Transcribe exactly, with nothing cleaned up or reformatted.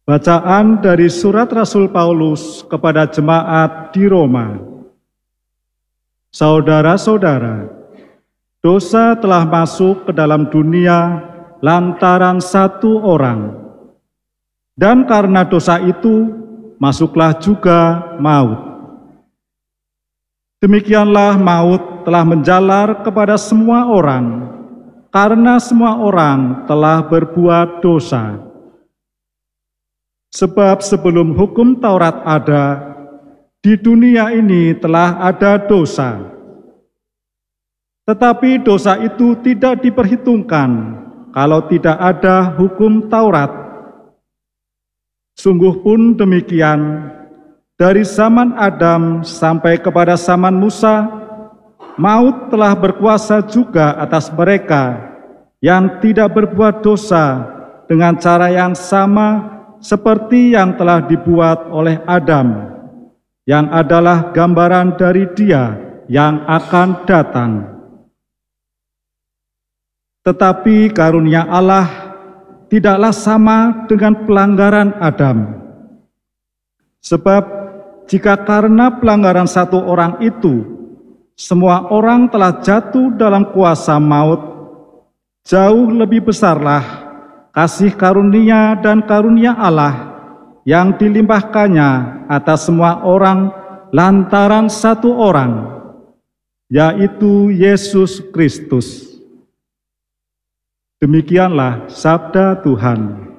Bacaan dari surat Rasul Paulus kepada jemaat di Roma. Saudara-saudara, dosa telah masuk ke dalam dunia lantaran satu orang. Dan karena dosa itu, masuklah juga maut. Demikianlah maut telah menjalar kepada semua orang, karena semua orang telah berbuat dosa. Sebab sebelum hukum Taurat ada, di dunia ini telah ada dosa. Tetapi dosa itu tidak diperhitungkan kalau tidak ada hukum Taurat. Sungguh pun demikian, dari zaman Adam sampai kepada zaman Musa, maut telah berkuasa juga atas mereka yang tidak berbuat dosa dengan cara yang sama seperti yang telah dibuat oleh Adam, yang adalah gambaran dari Dia yang akan datang. Tetapi karunia Allah tidaklah sama dengan pelanggaran Adam. Sebab jika karena pelanggaran satu orang itu, semua orang telah jatuh dalam kuasa maut, jauh lebih besarlah kasih karunia dan karunia Allah yang dilimpahkannya atas semua orang lantaran satu orang, yaitu Yesus Kristus. Demikianlah sabda Tuhan.